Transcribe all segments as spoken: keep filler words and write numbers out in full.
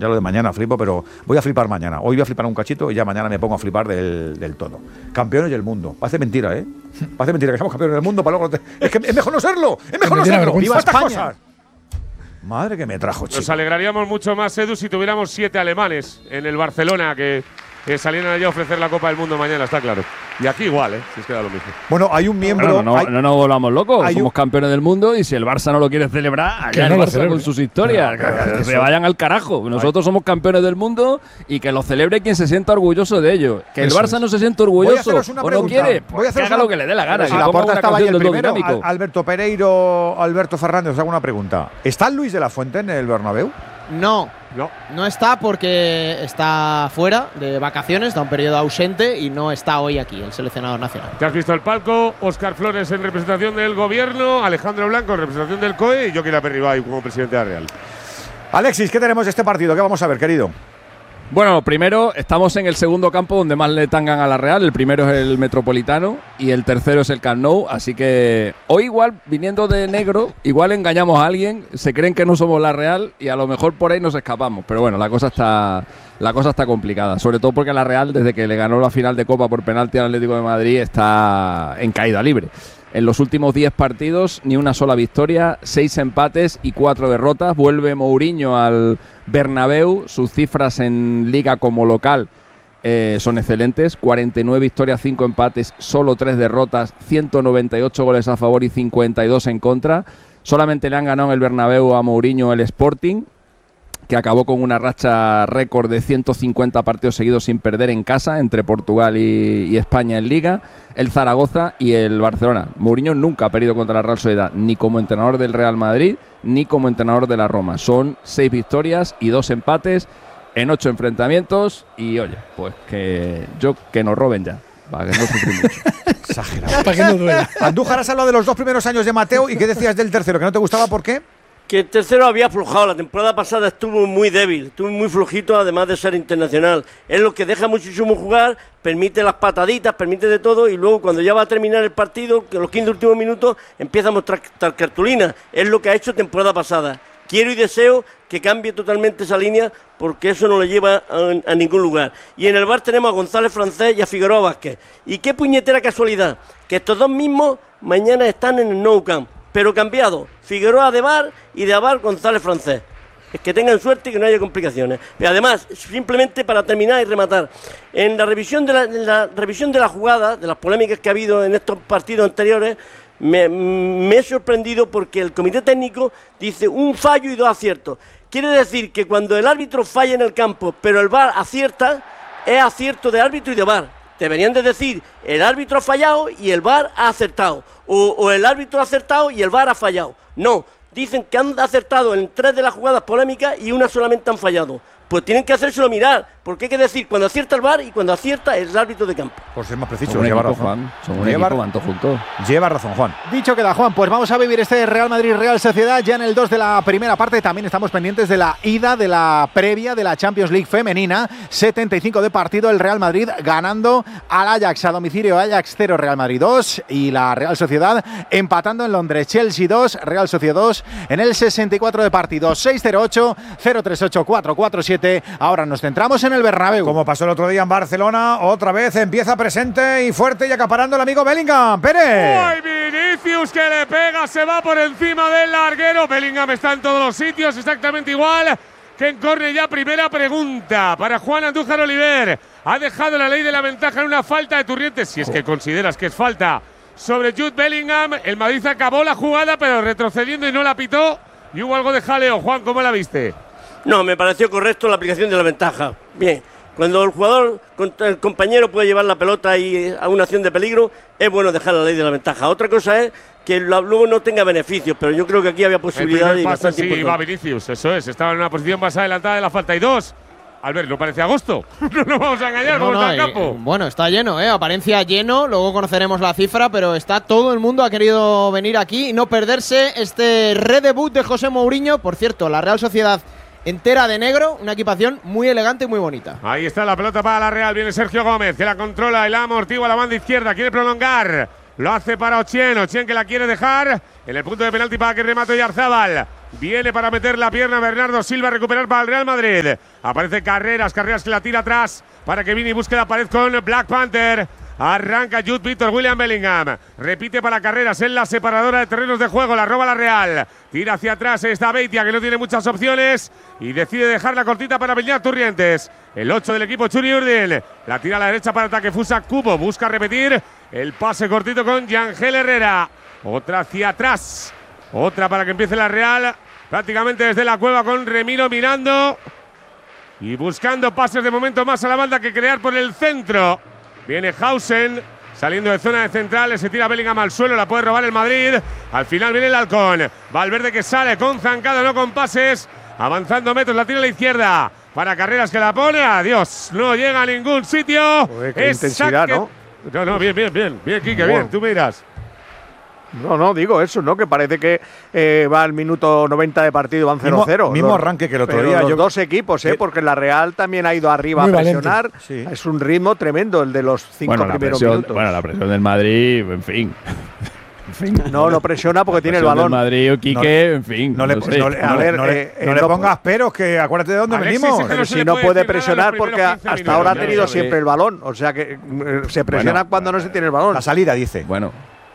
Ya lo de mañana flipo, pero voy a flipar mañana. Hoy voy a flipar un cachito y ya mañana me pongo a flipar del, del todo. Campeones del mundo. Parece mentira, ¿eh? Parece mentira que somos campeones del mundo para luego... Es que es mejor no serlo. Es mejor no serlo. ¡Viva España! Cosas. Madre que me trajo, chico. Nos alegraríamos mucho más, Edu, si tuviéramos siete alemanes en el Barcelona que, que salieran allá a ofrecer la Copa del Mundo mañana, está claro. Y aquí igual, ¿eh? Si es que da lo mismo. Bueno, hay un miembro… Bueno, no, hay, no nos volvamos locos, hay somos un, campeones del mundo y si el Barça no lo quiere celebrar, allá no el lo Barça celebre. con sus historias, No, no, que, no, que se eso. vayan al carajo. Nosotros somos campeones del mundo y que lo celebre quien se sienta orgulloso de ello. Que Eso el Barça es. no se sienta Voy a orgulloso haceros una o no pregunta. quiere, Voy a pues que haceros haga una- lo que le dé la gana. Si que la ponga Porta una estaba ahí canción el del dúo primero, dinámico. Al- Alberto Pereiro, Alberto Fernández, os hago una pregunta. ¿Está Luis de la Fuente en el Bernabéu? No, No. no está porque está fuera de vacaciones, está un periodo ausente y no está hoy aquí el seleccionador nacional. ¿Te has visto el palco? Óscar Flores en representación del gobierno, Alejandro Blanco en representación del C O E y yo, Kylian Perribay, como presidente de la Real. Alexis, ¿qué tenemos de este partido? ¿Qué vamos a ver, querido? Bueno, primero estamos en el segundo campo donde más le tangan a la Real. El primero es el Metropolitano y el tercero es el Camp Nou. Así que hoy igual, viniendo de negro, igual engañamos a alguien. Se creen que no somos la Real y a lo mejor por ahí nos escapamos. Pero bueno, la cosa está, la cosa está complicada. Sobre todo porque la Real, desde que le ganó la final de Copa por penalti al Atlético de Madrid, está en caída libre. En los últimos diez partidos, ni una sola victoria, seis empates y cuatro derrotas. Vuelve Mourinho al Bernabéu. Sus cifras en Liga como local eh, son excelentes. cuarenta y nueve victorias, cinco empates, solo tres derrotas, ciento noventa y ocho goles a favor y cincuenta y dos en contra. Solamente le han ganado en el Bernabéu a Mourinho el Sporting, que acabó con una racha récord de ciento cincuenta partidos seguidos sin perder en casa entre Portugal y, y España en Liga, el Zaragoza y el Barcelona. Mourinho nunca ha perdido contra la Real Sociedad, ni como entrenador del Real Madrid, ni como entrenador de la Roma. Son seis victorias y dos empates en ocho enfrentamientos y, oye, pues que yo que nos roben ya, para que no sufrimos mucho. Exagerado. Para que no duela. Andújar, has hablado de los dos primeros años de Mateo y ¿qué decías del tercero? ¿Que no te gustaba? ¿Por qué? Que el tercero había aflojado, la temporada pasada estuvo muy débil, estuvo muy flojito, además de ser internacional. Es lo que deja muchísimo jugar, permite las pataditas, permite de todo, y luego cuando ya va a terminar el partido, que los quince últimos minutos, empieza a mostrar cartulina. Es lo que ha hecho temporada pasada. Quiero y deseo que cambie totalmente esa línea, porque eso no le lleva a, a ningún lugar. Y en el bar tenemos a González Francés y a Figueroa Vázquez. Y qué puñetera casualidad, que estos dos mismos mañana están en el Nou Camp, pero cambiado, Figueroa de bar y de Abar González Francés. Es que tengan suerte y que no haya complicaciones. Pero además, simplemente para terminar y rematar, en la revisión de la, en la revisión de la jugada, de las polémicas que ha habido en estos partidos anteriores, me, me he sorprendido porque el comité técnico dice un fallo y dos aciertos. Quiere decir que cuando el árbitro falla en el campo, pero el V A R acierta, es acierto de árbitro y de V A R. Deberían de decir, el árbitro ha fallado y el V A R ha acertado. O, o el árbitro ha acertado y el V A R ha fallado. No, dicen que han acertado en tres de las jugadas polémicas y una solamente han fallado. Pues tienen que hacérselo mirar, porque hay que decir cuando acierta el V A R y cuando acierta el árbitro de campo. Por ser más preciso, Somos un lleva equipo, razón. Juan. Somos un Lleva- equipo, van todos juntos. Lleva razón, Juan. Dicho queda, Juan, pues vamos a vivir este Real Madrid-Real Sociedad ya en el dos de la primera parte. También estamos pendientes de la ida, de la previa de la Champions League femenina. setenta y cinco de partido, el Real Madrid ganando al Ajax a domicilio. Ajax cero, Real Madrid dos. Y la Real Sociedad empatando en Londres. Chelsea dos, Real Sociedad dos en el sesenta y cuatro de partido. seis cero ocho, cero tres ocho, cuatro cuatro siete. Ahora nos centramos en el Bernabéu. Como pasó el otro día en Barcelona, otra vez empieza presente y fuerte y acaparando el amigo Bellingham. ¡Pérez! ¡Ay, Vinicius que le pega! Se va por encima del larguero. Bellingham está en todos los sitios, exactamente igual que en córner. Ya primera pregunta para Juan Andújar Oliver. Ha dejado la ley de la ventaja en una falta de Turrientes, si es que consideras que es falta, sobre Jude Bellingham. El Madrid acabó la jugada, pero retrocediendo y no la pitó. Y hubo algo de jaleo. Juan, ¿cómo la viste? No, me pareció correcto la aplicación de la ventaja. Bien, cuando el jugador, el compañero puede llevar la pelota ahí a una acción de peligro, es bueno dejar la ley de la ventaja. Otra cosa es que luego no tenga beneficios, pero yo creo que aquí había El posibilidad primer y pase bastante sí va importante. Vinicius, eso es. Estaba en una posición más adelantada de la falta. Y dos, Albert, ¿no parece agosto? No nos vamos a engañar, No, ¿cómo no, está el y- campo? Bueno, está lleno, ¿eh? Apariencia lleno, luego conoceremos la cifra, pero está todo el mundo ha querido venir aquí y no perderse este redebut de José Mourinho. Por cierto, la Real Sociedad entera de negro, una equipación muy elegante y muy bonita. Ahí está la pelota para la Real. Viene Sergio Gómez, que la controla y la amortigua a la banda izquierda. Quiere prolongar. Lo hace para Ochien. Ochien que la quiere dejar en el punto de penalti para que remate Oyarzábal. Viene para meter la pierna Bernardo Silva, recuperar para el Real Madrid. Aparece Carreras, Carreras que la tira atrás para que Vini busque la pared con Black Panther. Arranca Jude Victor, William Bellingham. Repite para Carreras en la separadora de terrenos de juego. La roba la Real. Tira hacia atrás esta Beitia, que no tiene muchas opciones. Y decide dejarla cortita para Beñat Turrientes. El ocho del equipo, Churi Urdin. La tira a la derecha para Takefusa Kubo. Busca repetir el pase cortito con Yangel Herrera. Otra hacia atrás. Otra para que empiece la Real. Prácticamente desde la cueva con Remiro mirando. Y buscando pases de momento más a la banda que crear por el centro. Viene Hausen, saliendo de zona de centrales, se tira Bellingham al suelo, la puede robar el Madrid. Al final viene el Halcón. Valverde que sale con zancada, no con pases. Avanzando metros, la tira a la izquierda. Para Carreras que la pone. Adiós, no llega a ningún sitio. Joder, qué intensidad, saque. ¿no? No, no, bien, bien, bien. Bien, Quique, Bueno. bien, tú miras. No, no, digo eso, ¿no? Que parece que eh, va al minuto noventa de partido, van cero cero. Mismo, mismo arranque que el otro Pero día. los yo, dos equipos, ¿eh? que- Porque la Real también ha ido arriba Muy a valiente. presionar. Sí. Es un ritmo tremendo el de los cinco Bueno la, primeros presión, minutos. bueno, la presión del Madrid, en fin. En fin. No, no presiona porque tiene el Presión del balón. Madrid, Quique, en fin. no le, no sé. no le- A no le- ver, no le- eh, no eh, le no- pongas peros, que acuérdate de dónde Alexis, venimos. es que Pero no se si le no puede puede decir nada presionar en los porque primeros hasta quince ahora ha minutos, tenido ¿no? siempre el balón. O sea que eh, se presiona Bueno, cuando no se tiene el balón. La salida, dice. Bueno,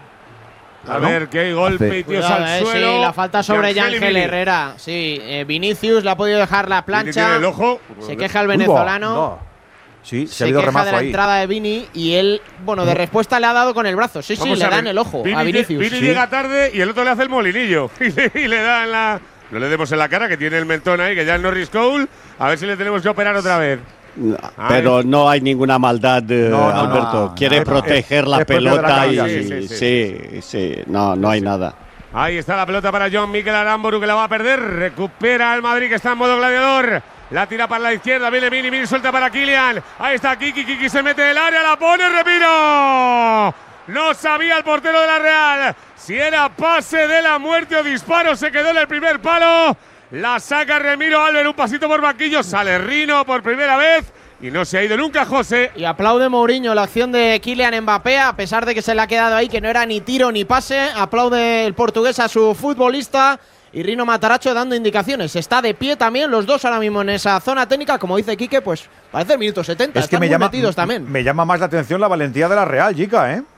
A ver, qué golpe Hace- y tíos Cuidado, al eh, suelo. sí, la falta sobre Yangel y Yangel Vini. Herrera. Sí, eh, Vinicius le ha podido dejar la Vini tiene plancha. el ojo. Se queja el Uy, venezolano. No. Sí, se, Se ha habido queja de remazo la ahí. entrada de Vini y él, bueno, de respuesta le ha dado con el brazo. Sí, sí, Vamos le a da ver. en el ojo Vini, a Vinicius. Vini Sí. llega tarde y el otro le hace el molinillo. Y le, y le da en la. No le demos en la cara, que tiene el mentón ahí, que ya es Norris Cole. A ver si le tenemos que operar otra vez. No, pero no hay ninguna maldad, eh, No, no, Alberto. no. Quiere Es- proteger es- la es propio de la pelota calidad, y sí, sí, sí, sí, no, no hay nada. Ahí está la pelota para John Mikel Aramburu, que la va a perder. Recupera el Madrid, que está en modo gladiador. La tira para la izquierda, viene Mini, Mini suelta para Kylian. Ahí está Kiki, Kiki se mete en el área, la pone Remiro. No sabía el portero de la Real si era pase de la muerte o disparo. Se quedó en el primer palo. La saca Remiro Alber, un pasito por banquillo. Sale Rino por primera vez y no se ha ido nunca José. Y aplaude Mourinho la acción de Kylian Mbappé, a pesar de que se le ha quedado ahí, que no era ni tiro ni pase. Aplaude el portugués a su futbolista. Y Rino Mataracho dando indicaciones. Está de pie también, los dos ahora mismo en esa zona técnica. Como dice Quique, pues parece el minuto setenta. Es que Están me muy llama, metidos también. me llama más la atención la valentía de la Real, chica, ¿eh?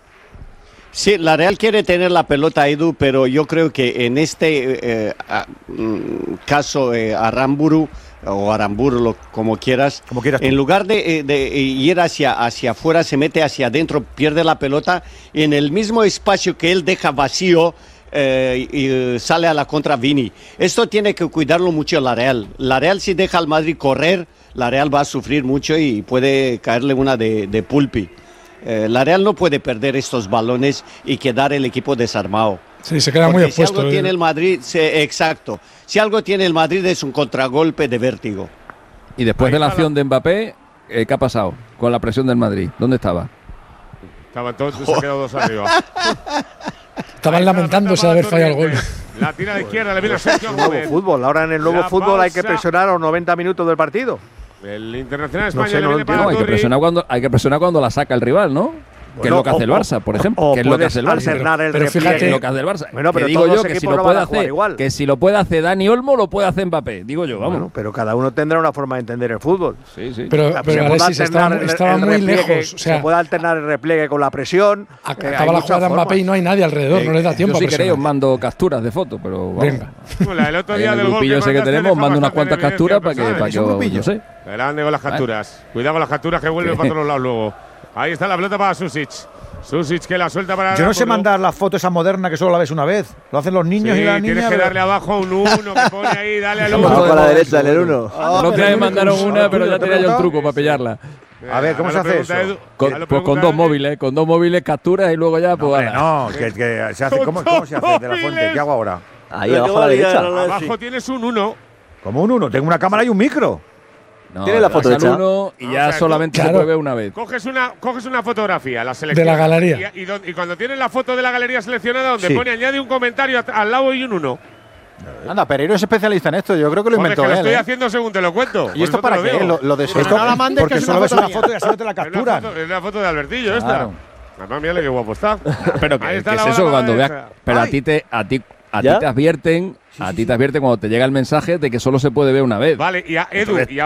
Sí, la Real quiere tener la pelota, Edu, pero yo creo que en este eh, a- mm, caso eh, Aramburu o Aramburu, lo- como quieras, Como quieras tú. en lugar de, eh, de ir hacia, hacia afuera, se mete hacia adentro, pierde la pelota y en el mismo espacio que él deja vacío, eh, y eh, sale a la contra Vini. Esto tiene que cuidarlo mucho la Real. La Real si deja al Madrid correr, la Real va a sufrir mucho y puede caerle una de, de Pulpi. Eh, la Real no puede perder estos balones y quedar el equipo desarmado. Sí, se queda muy Porque si expuesto. algo ¿eh? tiene el Madrid, se- exacto. Si algo tiene el Madrid es un contragolpe de vértigo. y después Ahí de la está acción de Mbappé, eh, ¿qué ha pasado con la presión del Madrid? ¿Dónde estaba? Estaban todos, se ha quedado dos arriba. Estaban Ahí está la lamentándose de pelota haber para fallado el gol. Turrientes. La tira a la izquierda, le viene a Sergio Nuevo Gómez. fútbol. Ahora en el nuevo La fútbol hay que pausa. presionar a los noventa minutos del partido. El Internacional No España sé, le no viene lo para No, hay que Turri. presionar cuando hay que presionar cuando la saca el rival, ¿no? que es Bueno, lo que hace el o- Barça, por ejemplo. o que es lo que puedes hace el Barça. alternar el Pero repliegue. fíjate- Que es lo que hace el Barça. Bueno, pero que digo todos yo los que si equipos lo no puede van a jugar hacer, igual. que si lo puede hacer Dani Olmo, lo puede hacer Mbappé. Digo yo, vamos. Bueno, pero cada uno tendrá una forma de entender el fútbol. sí, sí. Pero, Se pero puede Alexis estaba, alternar el- estaba el muy repliegue, lejos. O sea, se puede alternar el repliegue con la presión. eh, hay acaba la muchas jugada Mbappé formas. y no hay nadie alrededor, no le da tiempo yo si a queréis presionar. os mando capturas de fotos, pero vamos. Venga. Hola, el otro Ahí día en el del gol grupillo ese que mandaste tenemos, deja mando unas bastante cuantas en capturas para evidencia que, para el que personal. os- no sé. Grande con las capturas. Cuidado con las capturas que vuelven para todos lados luego. Ahí está la pelota para Susic. Susic que la suelta para. Yo no sé Aramburu. mandar la foto esa moderna que solo la ves una vez. Lo hacen los niños Sí, y las tienes niñas. que pero- darle abajo a un uno que pone ahí, dale al Vamos uno. a la derecha, dale el uno. El otro día me mandaron una, pero ya tenía yo el truco para pillarla. A ver, ¿cómo Ahora se lo hace pregunta eso? Edu. Con, Ahora lo pues con pregunta dos Edu. móviles, con dos móviles capturas y luego ya, pues. Hombre, ala. no, que, que se hace, ¿cómo, ¿cómo se hace de la fuente? ¿Qué hago ahora? Ahí Pero abajo a la que va a derecha. ligar a la- Abajo tienes un uno. Como un uno. Tengo una cámara y un micro. No, Tiene la das foto al hecha. uno y O ya sea, tú- solamente se Claro. puede ver una vez. Coges una, coges una fotografía, la selección. De la galería. Y, y don- y cuando tienes la foto de la galería seleccionada, donde Sí. pone añade un comentario at- al lado y un uno. Anda, Pereiro es especialista en esto. Yo creo que lo Joder, inventó que lo él. estoy ¿eh? haciendo según te lo cuento. ¿Y Por esto eso para te qué? digo. Lo, lo de Esto- esto- no la mandes, que Porque es solo una ves foto una mía. foto y así no te la Es una capturan. foto- Es la foto de Albertillo esta. Claro. Además, mírale qué guapo está. Pero Ahí que, está que la es bola eso para cuando la veas. derecha. Pero a Ay. ti te, a ti, a ¿Ya? ti te advierten, a ti te advierten cuando te llega el mensaje de que solo se puede ver una vez. Vale, y a Edu, Entonces, y